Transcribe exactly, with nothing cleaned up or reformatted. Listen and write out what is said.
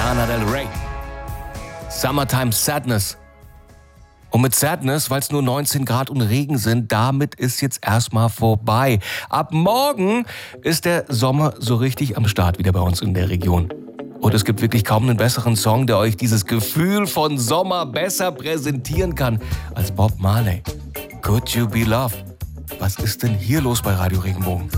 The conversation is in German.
Lana Del Rey. Summertime Sadness. Und mit Sadness, weil es nur neunzehn Grad und Regen sind, damit ist jetzt erstmal vorbei. Ab morgen ist der Sommer so richtig am Start wieder bei uns in der Region. Und es gibt wirklich kaum einen besseren Song, der euch dieses Gefühl von Sommer besser präsentieren kann als Bob Marley. Could You Be Loved? Was ist denn hier los bei Radio Regenbogen?